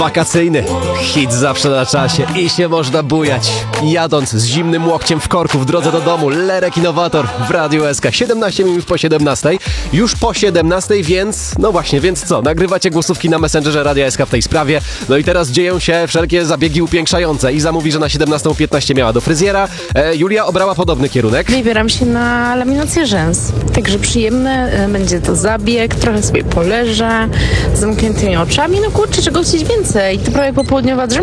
Wakacyjny hit zawsze na czasie i się można bujać. Jadąc z zimnym łokciem w korku w drodze do domu, Lerek Innowator w Radiu SK. 17 minut po 17. Już po 17, więc no właśnie, więc co? Nagrywacie głosówki na Messengerze Radia SK w tej sprawie. No i teraz dzieją się wszelkie zabiegi upiększające. Iza mówi, że na 17:15 miała do fryzjera. Julia obrała podobny kierunek. Wybieram się na laminację rzęs. Także przyjemny będzie to zabieg, trochę sobie poleżę z zamkniętymi oczami. No kurczę, czego chcieć więcej. To prawie popołudniowa drzemka.